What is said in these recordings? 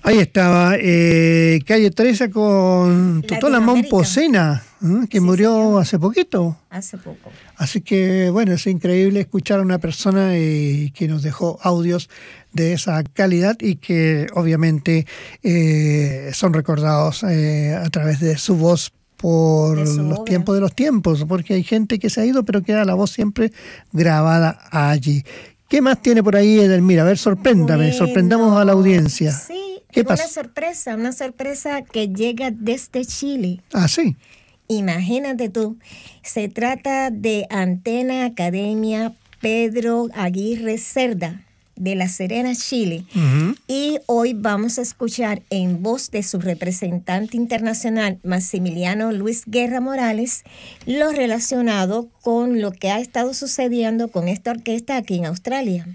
Ahí estaba Calle 13 con Totola Momposena, que sí, murió señor. Hace poquito. Hace poco. Así que, bueno, es increíble escuchar a una persona que nos dejó audios de esa calidad y que obviamente son recordados a través de su voz por los tiempos de los tiempos, porque hay gente que se ha ido, pero queda la voz siempre grabada allí. ¿Qué más tiene por ahí, Edelmira? A ver, sorpréndame, sorprendamos a la audiencia. Sí, ¿Qué pasa? Una sorpresa que llega desde Chile. Ah, sí. Imagínate tú, se trata de Antena Academia Pedro Aguirre Cerda, de La Serena, Chile. Uh-huh. Y hoy vamos a escuchar en voz de su representante internacional, Maximiliano Luis Guerra Morales, lo relacionado con lo que ha estado sucediendo con esta orquesta aquí en Australia.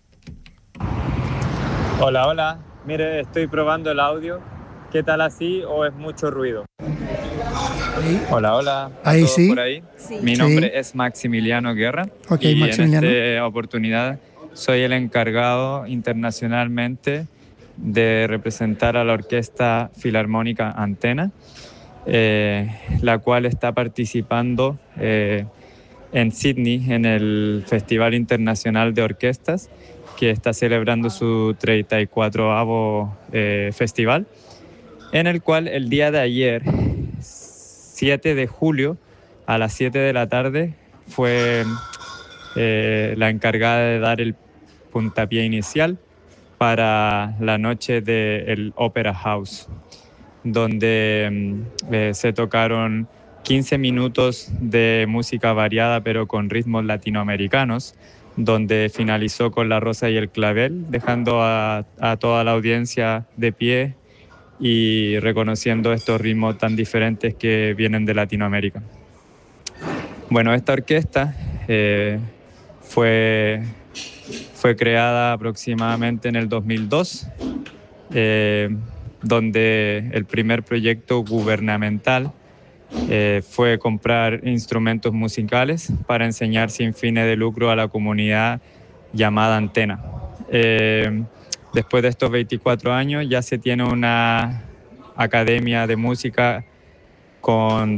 Hola, hola. Mire, estoy probando el audio. ¿Qué tal así o es mucho ruido? Ahí. Hola, hola. Ahí sí. Por ahí. Sí. Mi nombre es Maximiliano Guerra. Okay, y Maximiliano. En esta oportunidad soy el encargado internacionalmente de representar a la Orquesta Filarmónica Antena, la cual está participando en Sydney en el Festival Internacional de Orquestas, que está celebrando su 34º festival, en el cual el día de ayer, 7 de julio, a las 7 de la tarde, fue la encargada de dar el puntapié inicial para la noche del Opera House, donde se tocaron 15 minutos de música variada pero con ritmos latinoamericanos, donde finalizó con La Rosa y el Clavel, dejando a toda la audiencia de pie y reconociendo estos ritmos tan diferentes que vienen de Latinoamérica. Bueno, esta orquesta fue creada aproximadamente en el 2002, donde el primer proyecto gubernamental fue comprar instrumentos musicales para enseñar sin fines de lucro a la comunidad llamada Antena. Después de estos 24 años ya se tiene una academia de música con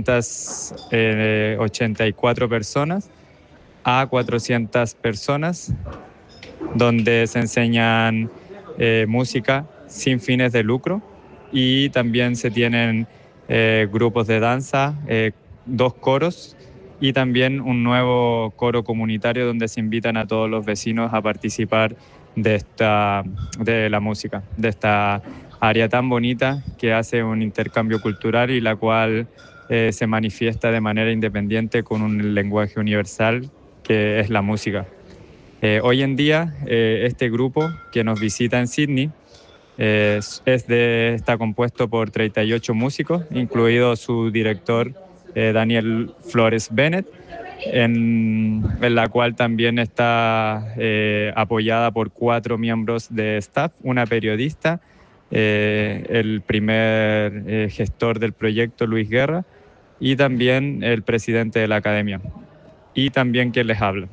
384 personas a 400 personas, donde se enseñan música sin fines de lucro, y también se tienen grupos de danza, 2 coros y también un nuevo coro comunitario donde se invitan a todos los vecinos a participar de la música, de esta área tan bonita que hace un intercambio cultural y la cual se manifiesta de manera independiente con un lenguaje universal que es la música. Hoy en día este grupo que nos visita en Sydney está compuesto por 38 músicos, incluido su director Daniel Flores Bennett, en la cual también está apoyada por 4 miembros de staff, una periodista, el primer gestor del proyecto, Luis Guerra, y también el presidente de la academia, y también quien les habla.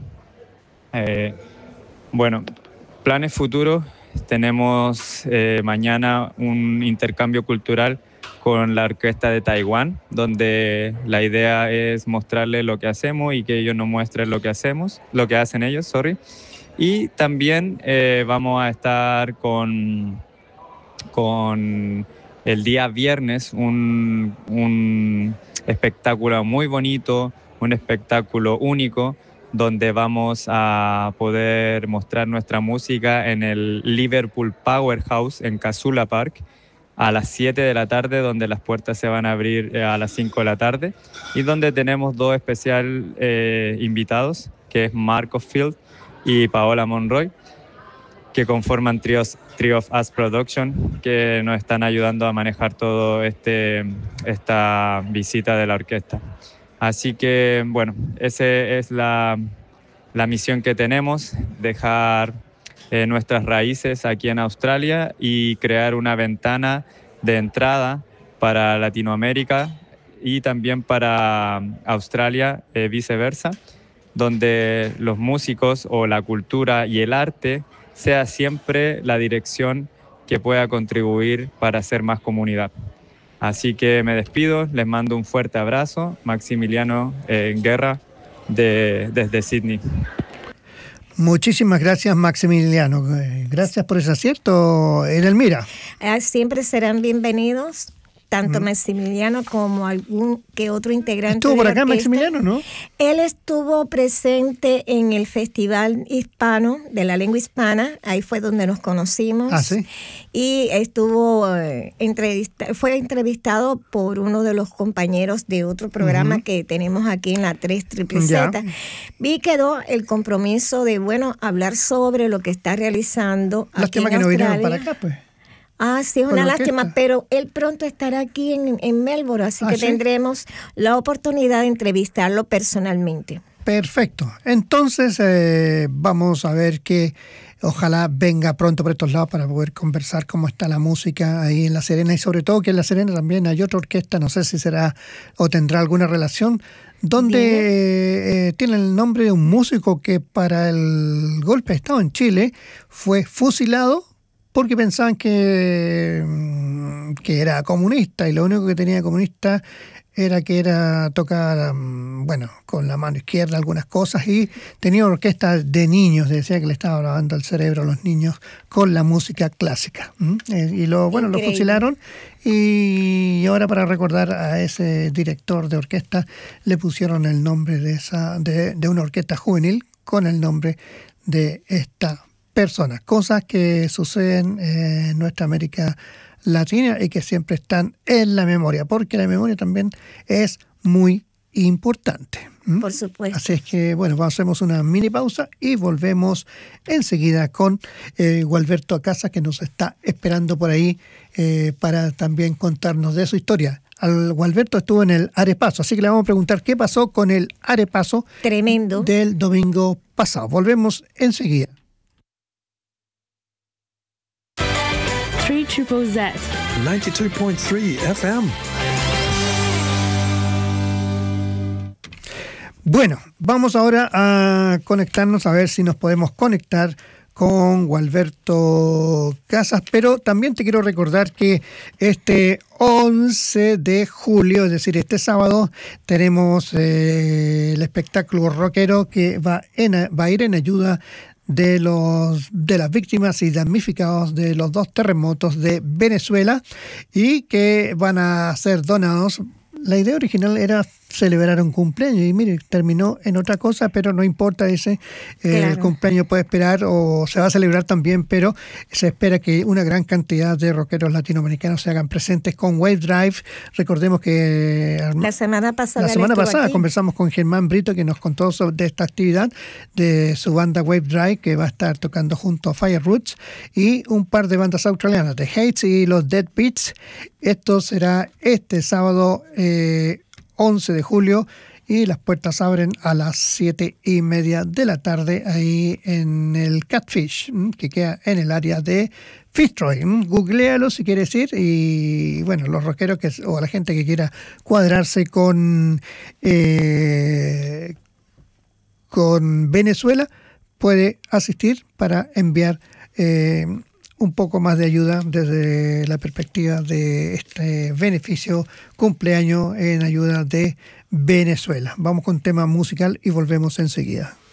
Bueno, planes futuros. Tenemos mañana un intercambio cultural con la Orquesta de Taiwán, donde la idea es mostrarles lo que hacemos y que ellos nos muestren lo que hacen ellos, Y también vamos a estar con el día viernes un espectáculo muy bonito, un espectáculo único, donde vamos a poder mostrar nuestra música en el Liverpool Powerhouse en Casula Park a las 7 de la tarde, donde las puertas se van a abrir a las 5 de la tarde, y donde tenemos 2 invitados, que es Marco Field y Paola Monroy, que conforman Trio of Us Production, que nos están ayudando a manejar todo esta visita de la orquesta. Así que, bueno, esa es la misión que tenemos, dejar nuestras raíces aquí en Australia y crear una ventana de entrada para Latinoamérica y también para Australia, viceversa, donde los músicos o la cultura y el arte sea siempre la dirección que pueda contribuir para hacer más comunidad. Así que me despido, les mando un fuerte abrazo. Maximiliano Guerra desde Sydney. Muchísimas gracias, Maximiliano. Gracias por ese acierto, Edelmira. Siempre serán bienvenidos, tanto Maximiliano como algún que otro integrante. Estuvo por acá Maximiliano, ¿no? Él estuvo presente en el Festival Hispano de la Lengua Hispana, ahí fue donde nos conocimos. Ah, sí. Y estuvo fue entrevistado por uno de los compañeros de otro programa que tenemos aquí en la 3ZZZ. Y quedó el compromiso de, hablar sobre lo que está realizando aquí en Australia. Lástima que no vinieron para acá, pues. Sí, es una lástima, pero él pronto estará aquí en Melbourne, así que tendremos la oportunidad de entrevistarlo personalmente. Perfecto. Entonces vamos a ver que ojalá venga pronto por estos lados para poder conversar cómo está la música ahí en La Serena, y sobre todo que en La Serena también hay otra orquesta, no sé si será o tendrá alguna relación, donde tiene el nombre de un músico que para el golpe de Estado en Chile fue fusilado porque pensaban que era comunista, y lo único que tenía comunista era que era tocar, con la mano izquierda algunas cosas, y tenía una orquesta de niños, decía que le estaba lavando el cerebro a los niños con la música clásica. Y lo fusilaron, y ahora para recordar a ese director de orquesta le pusieron el nombre de una orquesta juvenil con el nombre de esta personas, cosas que suceden en nuestra América Latina y que siempre están en la memoria, porque la memoria también es muy importante. Por supuesto. Así es que, hacemos una mini pausa y volvemos enseguida con Gualberto Acasa, que nos está esperando por ahí para también contarnos de su historia. Gualberto estuvo en el Arepaso, así que le vamos a preguntar qué pasó con el Arepaso tremendo del domingo pasado. Volvemos enseguida. 3ZZZ 92.3 FM. Bueno, vamos ahora a conectarnos, a ver si nos podemos conectar con Gualberto Casas, pero también te quiero recordar que este 11 de julio, es decir, este sábado, tenemos el espectáculo rockero que va a ir en ayuda de las víctimas y damnificados de los 2 terremotos de Venezuela, y que van a ser donados. La idea original era celebrar un cumpleaños, y mire, terminó en otra cosa, pero no importa, dice, claro. El cumpleaños puede esperar, o se va a celebrar también, pero se espera que una gran cantidad de rockeros latinoamericanos se hagan presentes con Wave Drive. Recordemos que la semana pasada conversamos con Germán Brito, que nos contó sobre esta actividad de su banda Wave Drive, que va a estar tocando junto a Fire Roots y un par de bandas australianas, The Hates y los Dead Beats. Esto será este sábado 11 de julio, y las puertas abren a las 7:30 de la tarde ahí en el Catfish, que queda en el área de Fitzroy. Googlealo si quieres ir, y los rockeros o la gente que quiera cuadrarse con Venezuela puede asistir para enviar un poco más de ayuda desde la perspectiva de este beneficio cumpleaños en ayuda de Venezuela. Vamos con tema musical y volvemos enseguida.